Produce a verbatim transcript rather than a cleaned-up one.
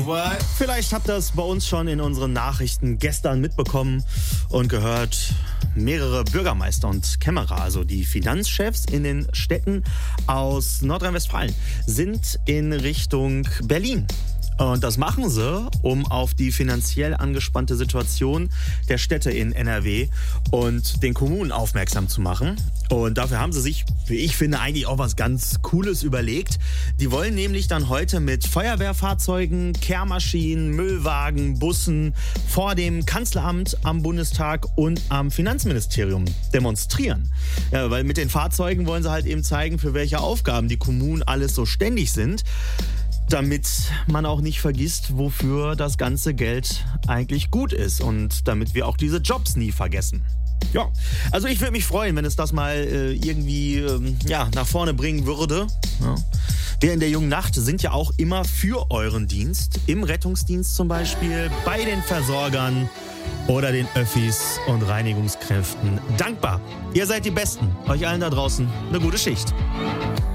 What? Vielleicht habt ihr es bei uns schon in unseren Nachrichten gestern mitbekommen und gehört. Mehrere Bürgermeister und Kämmerer, also die Finanzchefs in den Städten aus Nordrhein-Westfalen, sind in Richtung Berlin. Und das machen sie, um auf die finanziell angespannte Situation der Städte in N R W und den Kommunen aufmerksam zu machen. Und dafür haben sie sich, wie ich finde, eigentlich auch was ganz Cooles überlegt. Die wollen nämlich dann heute mit Feuerwehrfahrzeugen, Kehrmaschinen, Müllwagen, Bussen vor dem Kanzleramt, am Bundestag und am Finanzministerium demonstrieren. Ja, weil mit den Fahrzeugen wollen sie halt eben zeigen, für welche Aufgaben die Kommunen alles so ständig sind, damit man auch nicht vergisst, wofür das ganze Geld eigentlich gut ist und damit wir auch diese Jobs nie vergessen. Ja, also ich würde mich freuen, wenn es das mal äh, irgendwie ähm, ja, nach vorne bringen würde. Ja. Wir in der Jungen Nacht sind ja auch immer für euren Dienst, im Rettungsdienst zum Beispiel, bei den Versorgern oder den Öffis und Reinigungskräften dankbar. Ihr seid die Besten. Euch allen da draußen eine gute Schicht.